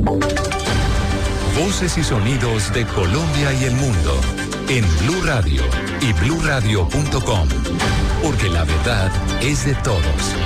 Voces y sonidos de Colombia y el mundo en Blue Radio y bluradio.com, porque la verdad es de todos.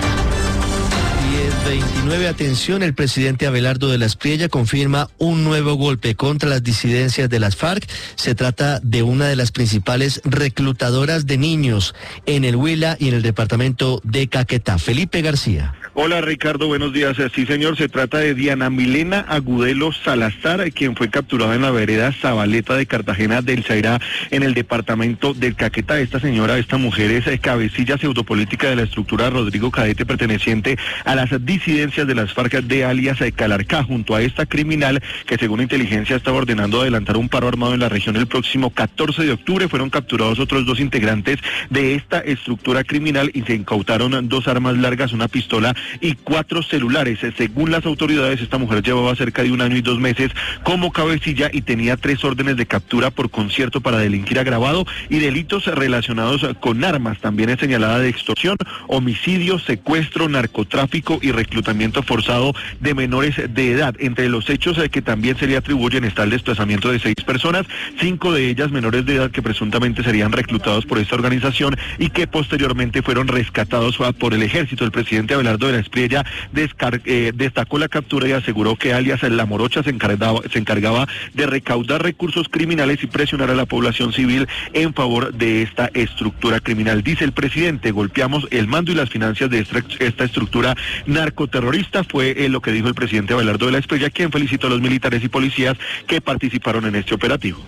10:29, atención, el presidente Abelardo de la Espriella confirma un nuevo golpe contra las disidencias de las FARC. Se trata de una de las principales reclutadoras de niños en el Huila y en el departamento de Caquetá. Felipe García. Hola Ricardo, buenos días. Sí señor, se trata de Diana Milena Agudelo Salazar, quien fue capturada en la vereda Zabaleta de Cartagena del Zairá en el departamento del Caquetá. Esta mujer es cabecilla pseudopolítica de la estructura Rodrigo Cadete, perteneciente a las disidencias de las FARC de alias Calarcá. Junto a esta criminal, que según inteligencia estaba ordenando adelantar un paro armado en la región el próximo 14 de octubre, fueron capturados otros 2 integrantes de esta estructura criminal y se incautaron 2 armas largas, una pistola y 4 celulares. Según las autoridades, esta mujer llevaba cerca de 1 año y 2 meses como cabecilla y tenía 3 órdenes de captura por concierto para delinquir agravado y delitos relacionados con armas. También es señalada de extorsión, homicidio, secuestro, narcotráfico y reclutamiento forzado de menores de edad. Entre los hechos que también se le atribuyen está el desplazamiento de 6 personas, 5 de ellas menores de edad que presuntamente serían reclutados por esta organización y que posteriormente fueron rescatados por el ejército. El presidente Abelardo de la Espriella destacó la captura y aseguró que alias La Morocha se encargaba de recaudar recursos criminales y presionar a la población civil en favor de esta estructura criminal. Dice el presidente: golpeamos el mando y las finanzas de esta estructura narcoterrorista. Fue lo que dijo el presidente Abelardo de la Espriella, quien felicitó a los militares y policías que participaron en este operativo.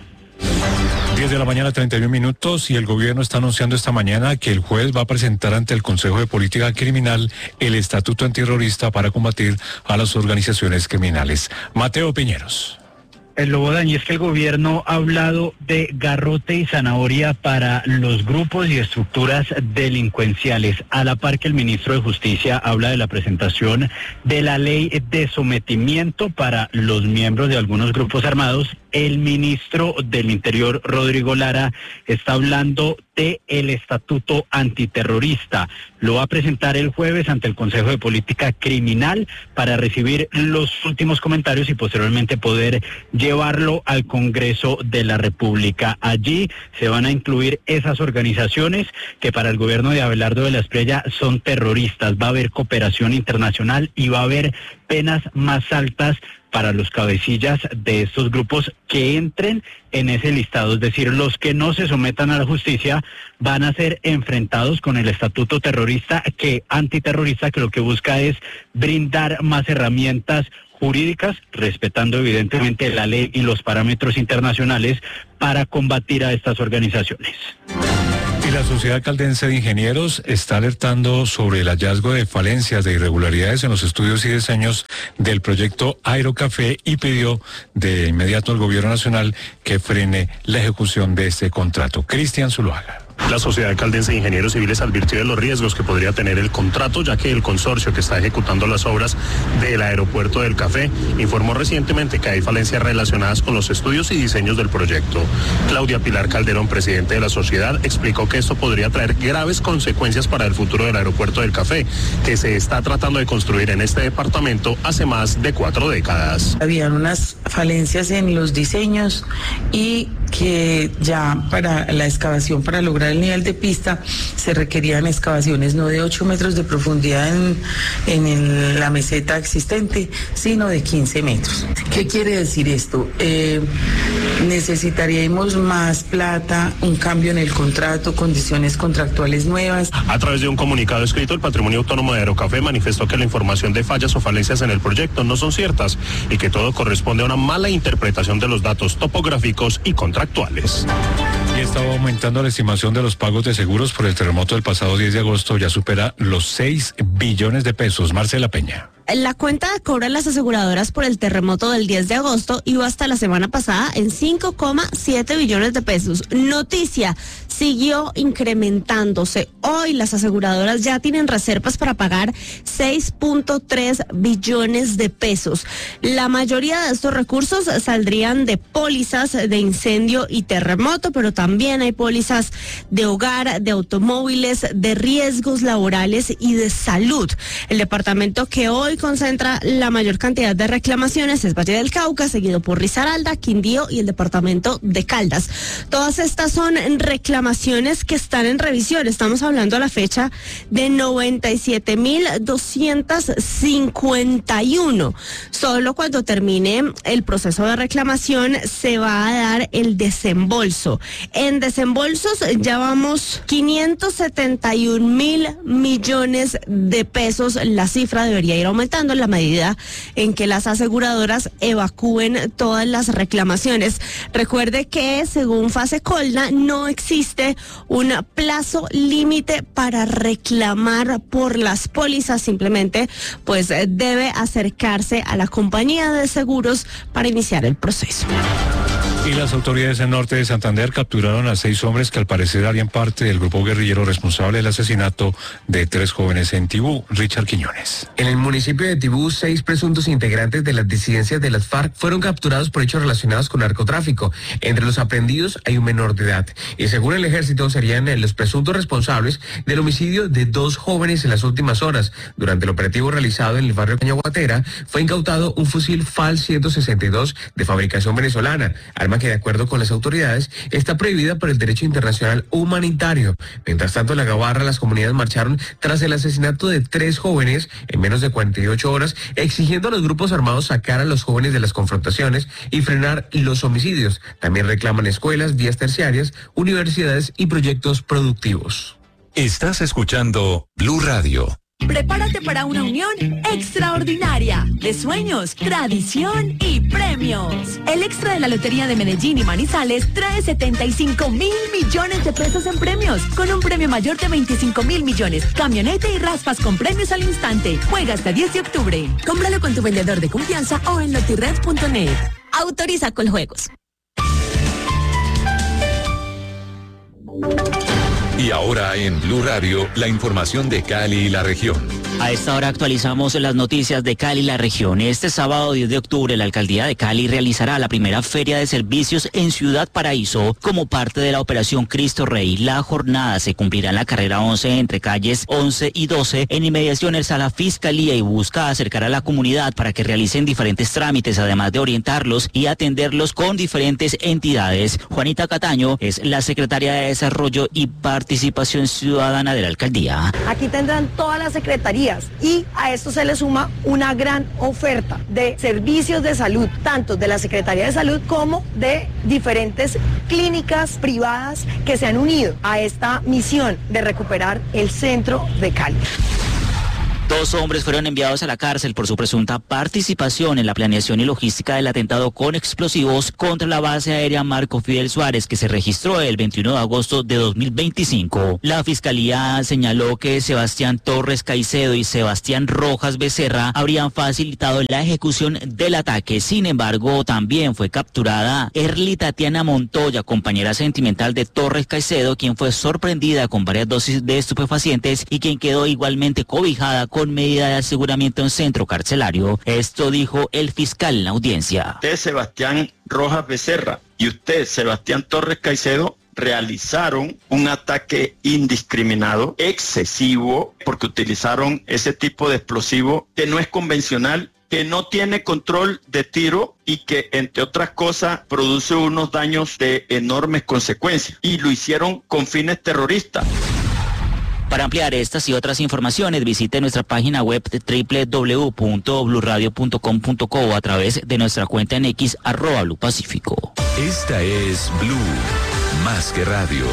10 de la mañana, 31 minutos, y el gobierno está anunciando esta mañana que el juez va a presentar ante el Consejo de Política Criminal el estatuto antiterrorista para combatir a las organizaciones criminales. Mateo Piñeros. El Lobo Dani, es que el gobierno ha hablado de garrote y zanahoria para los grupos y estructuras delincuenciales, a la par que el ministro de Justicia habla de la presentación de la ley de sometimiento para los miembros de algunos grupos armados. El ministro del Interior, Rodrigo Lara, está hablando de el estatuto antiterrorista. Lo va a presentar el jueves ante el Consejo de Política Criminal para recibir los últimos comentarios y posteriormente poder llevarlo al Congreso de la República. Allí se van a incluir esas organizaciones que para el gobierno de Abelardo de la Espriella son terroristas. Va a haber cooperación internacional y va a haber penas más altas para los cabecillas de estos grupos que entren en ese listado. Es decir, los que no se sometan a la justicia van a ser enfrentados con el estatuto antiterrorista, que lo que busca es brindar más herramientas jurídicas, respetando evidentemente la ley y los parámetros internacionales para combatir a estas organizaciones. Y la Sociedad Caldense de Ingenieros está alertando sobre el hallazgo de falencias, de irregularidades en los estudios y diseños del proyecto Aerocafé y pidió de inmediato al gobierno nacional que frene la ejecución de este contrato. Cristian Zuluaga. La Sociedad Caldense de Ingenieros Civiles advirtió de los riesgos que podría tener el contrato, ya que el consorcio que está ejecutando las obras del aeropuerto del Café informó recientemente que hay falencias relacionadas con los estudios y diseños del proyecto. Claudia Pilar Calderón, presidente de la sociedad, explicó que esto podría traer graves consecuencias para el futuro del aeropuerto del Café, que se está tratando de construir en este departamento hace más de 4 décadas. Habían unas falencias en los diseños y que ya para la excavación, para lograr el nivel de pista, se requerían excavaciones no de 8 metros de profundidad en la meseta existente, sino de 15 metros. ¿Qué quiere decir esto? Necesitaríamos más plata, un cambio en el contrato, condiciones contractuales nuevas. A través de un comunicado escrito, el Patrimonio Autónomo de Aerocafé manifestó que la información de fallas o falencias en el proyecto no son ciertas y que todo corresponde a una mala interpretación de los datos topográficos y contractuales. Y estaba aumentando la estimación de los pagos de seguros por el terremoto del pasado 10 de agosto, ya supera los 6 billones de pesos. Marcela Peña. La cuenta que cobran las aseguradoras por el terremoto del 10 de agosto iba hasta la semana pasada en 5,7 billones de pesos. Noticia, siguió incrementándose. Hoy las aseguradoras ya tienen reservas para pagar 6.3 billones de pesos. La mayoría de estos recursos saldrían de pólizas de incendio y terremoto, pero también hay pólizas de hogar, de automóviles, de riesgos laborales y de salud. El departamento que hoy concentra la mayor cantidad de reclamaciones es Valle del Cauca, seguido por Risaralda, Quindío y el departamento de Caldas. Todas estas son reclamaciones que están en revisión. Estamos hablando a la fecha de 97.251. Solo cuando termine el proceso de reclamación se va a dar el desembolso. En desembolsos ya vamos 571.000 millones de pesos. La cifra debería ir aumentando en la medida en que las aseguradoras evacúen todas las reclamaciones. Recuerde que según Fasecolna no existe un plazo límite para reclamar por las pólizas, simplemente pues debe acercarse a la compañía de seguros para iniciar el proceso. Y las autoridades del norte de Santander capturaron a 6 hombres que al parecer harían parte del grupo guerrillero responsable del asesinato de 3 jóvenes en Tibú. Richard Quiñones. En el municipio de Tibú, 6 presuntos integrantes de las disidencias de las FARC fueron capturados por hechos relacionados con narcotráfico. Entre los aprehendidos hay un menor de edad. Y según el ejército, serían los presuntos responsables del homicidio de 2 jóvenes en las últimas horas. Durante el operativo realizado en el barrio Cañaguatera, fue incautado un fusil FAL 162 de fabricación venezolana, arma que de acuerdo con las autoridades está prohibida por el derecho internacional humanitario. Mientras tanto, en la Gabarra las comunidades marcharon tras el asesinato de 3 jóvenes en menos de 48 horas, exigiendo a los grupos armados sacar a los jóvenes de las confrontaciones y frenar los homicidios. También reclaman escuelas, vías terciarias, universidades y proyectos productivos. Estás escuchando Blue Radio. Prepárate para una unión extraordinaria de sueños, tradición y premios. El extra de la Lotería de Medellín y Manizales trae 75.000 millones de pesos en premios, con un premio mayor de 25.000 millones, camioneta y raspas con premios al instante. Juega hasta 10 de octubre. Cómpralo con tu vendedor de confianza o en lotired.net. Autoriza Coljuegos. Y ahora en Blue Radio, la información de Cali y la región. A esta hora actualizamos las noticias de Cali y la región. Este sábado 10 de octubre, la Alcaldía de Cali realizará la primera feria de servicios en Ciudad Paraíso como parte de la Operación Cristo Rey. La jornada se cumplirá en la carrera 11 entre calles 11 y 12 en inmediaciones a la Fiscalía y busca acercar a la comunidad para que realicen diferentes trámites, además de orientarlos y atenderlos con diferentes entidades. Juanita Cataño es la secretaria de Desarrollo y Participación Ciudadana de la Alcaldía. Aquí tendrán todas las secretarías y a esto se le suma una gran oferta de servicios de salud, tanto de la Secretaría de Salud como de diferentes clínicas privadas que se han unido a esta misión de recuperar el centro de Cali. 2 hombres fueron enviados a la cárcel por su presunta participación en la planeación y logística del atentado con explosivos contra la base aérea Marco Fidel Suárez, que se registró el 21 de agosto de 2025. La Fiscalía señaló que Sebastián Torres Caicedo y Sebastián Rojas Becerra habrían facilitado la ejecución del ataque. Sin embargo, también fue capturada Erly Tatiana Montoya, compañera sentimental de Torres Caicedo, quien fue sorprendida con varias dosis de estupefacientes y quien quedó igualmente cobijada con medida de aseguramiento en centro carcelario. Esto dijo el fiscal en la audiencia. Usted, Sebastián Rojas Becerra, y usted, Sebastián Torres Caicedo, realizaron un ataque indiscriminado, excesivo, porque utilizaron ese tipo de explosivo que no es convencional, que no tiene control de tiro y que, entre otras cosas, produce unos daños de enormes consecuencias. Y lo hicieron con fines terroristas. Para ampliar estas y otras informaciones, visite nuestra página web www.bluradio.com.co o a través de nuestra cuenta en X @BluePacífico. Esta es Blue, más que radio.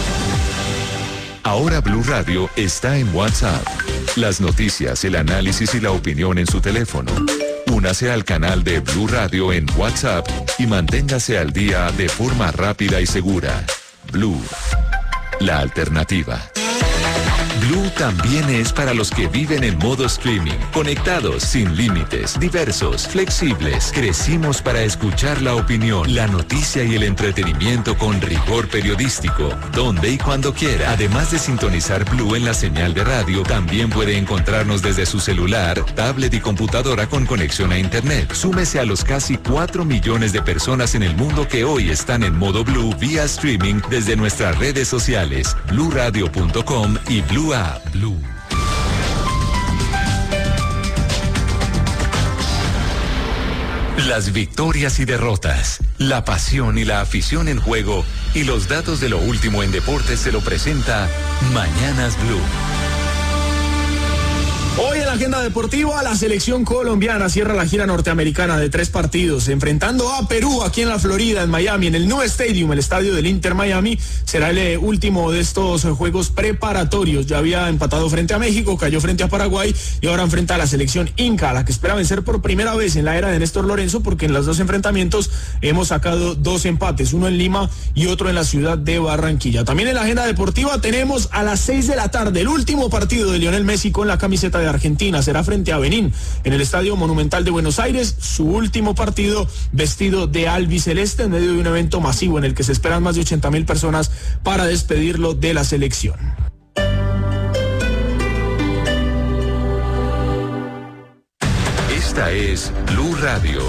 Ahora Blue Radio está en WhatsApp. Las noticias, el análisis y la opinión en su teléfono. Únase al canal de Blue Radio en WhatsApp y manténgase al día de forma rápida y segura. Blue, la alternativa. Blue también es para los que viven en modo streaming, conectados, sin límites, diversos, flexibles. Crecimos para escuchar la opinión, la noticia y el entretenimiento con rigor periodístico, donde y cuando quiera. Además de sintonizar Blue en la señal de radio, también puede encontrarnos desde su celular, tablet y computadora con conexión a Internet. Súmese a los casi 4 millones de personas en el mundo que hoy están en modo Blue vía streaming desde nuestras redes sociales, bluradio.com y Blue App. Blue. Las victorias y derrotas, la pasión y la afición en juego y los datos de lo último en deportes se lo presenta Mañanas Blue. Hoy en la agenda deportiva, la selección colombiana cierra la gira norteamericana de 3 partidos, enfrentando a Perú aquí en la Florida, en Miami, en el New Stadium, el estadio del Inter Miami. Será el último de estos juegos preparatorios. Ya había empatado frente a México, cayó frente a Paraguay y ahora enfrenta a la selección Inca, a la que espera vencer por primera vez en la era de Néstor Lorenzo, porque en los 2 enfrentamientos hemos sacado 2 empates, uno en Lima y otro en la ciudad de Barranquilla. También en la agenda deportiva tenemos a las 6 de la tarde el último partido de Lionel Messi con la camiseta de Argentina. Será frente a Benín en el Estadio Monumental de Buenos Aires, su último partido vestido de albiceleste en medio de un evento masivo en el que se esperan más de 80,000 personas para despedirlo de la selección. Esta es Blue Radio.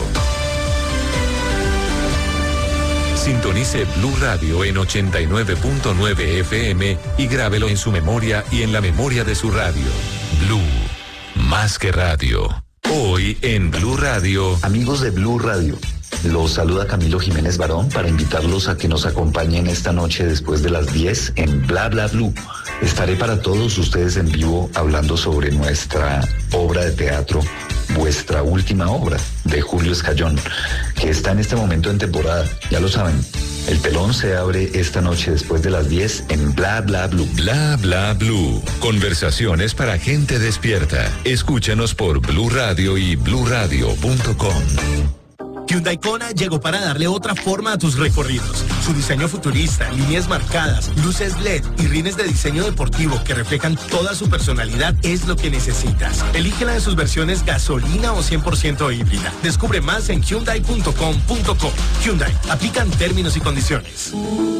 Sintonice Blue Radio en 89.9 FM y grábelo en su memoria y en la memoria de su radio. Blue, más que radio. Hoy en Blue Radio. Amigos de Blue Radio, los saluda Camilo Jiménez Barón para invitarlos a que nos acompañen esta noche después de las 10 en Bla Bla Blue. Estaré para todos ustedes en vivo hablando sobre nuestra obra de teatro, Vuestra Última Obra, de Julio Escayón, que está en este momento en temporada. Ya lo saben, el telón se abre esta noche después de las 10 en Bla Bla Blue. Bla Bla Blue. Conversaciones para gente despierta. Escúchanos por Blue Radio y bluradio.com. Hyundai Kona llegó para darle otra forma a tus recorridos. Su diseño futurista, líneas marcadas, luces LED y rines de diseño deportivo que reflejan toda su personalidad es lo que necesitas. Elígela de sus versiones gasolina o 100% híbrida. Descubre más en hyundai.com.co. Hyundai, aplican términos y condiciones.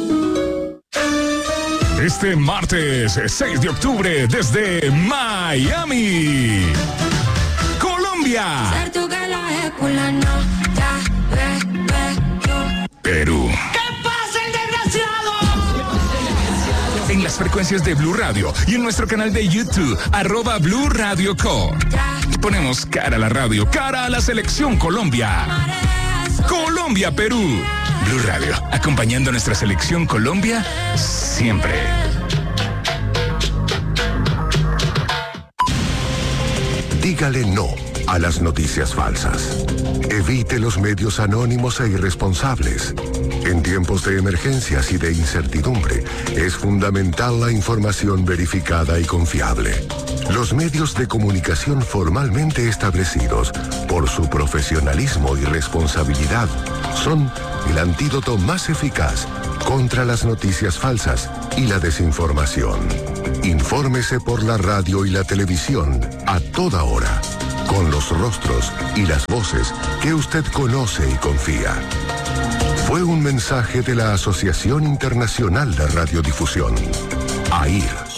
Este martes 6 de octubre desde Miami, Colombia, Perú. ¿Qué pasa, el desgraciado? En las frecuencias de Blue Radio y en nuestro canal de YouTube, @Blue Radio Co. Ponemos cara a la radio, cara a la selección Colombia. Colombia, Perú. Blue Radio, acompañando a nuestra selección Colombia siempre. Dígale no a las noticias falsas. Evite los medios anónimos e irresponsables. En tiempos de emergencias y de incertidumbre, es fundamental la información verificada y confiable. Los medios de comunicación formalmente establecidos, por su profesionalismo y responsabilidad, son el antídoto más eficaz contra las noticias falsas y la desinformación. Infórmese por la radio y la televisión a toda hora, con los rostros y las voces que usted conoce y confía. Fue un mensaje de la Asociación Internacional de Radiodifusión, AIR.